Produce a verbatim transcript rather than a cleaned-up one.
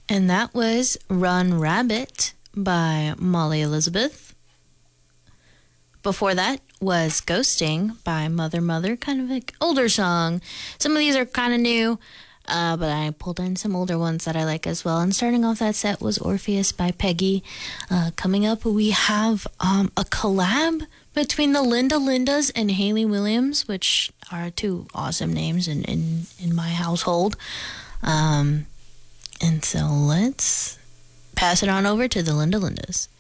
And that was Run Rabbit by Molly Elizabeth. Before that was Ghosting by Mother Mother, kind of an older song. Some of these are kind of new, uh, but I pulled in some older ones that I like as well. And starting off that set was Orpheus by Peggy. Uh, coming up, we have um, a collab between the Linda Lindas and Hayley Williams, which are two awesome names in, in, in my household. Um, and so let's pass it on over to the Linda Lindas.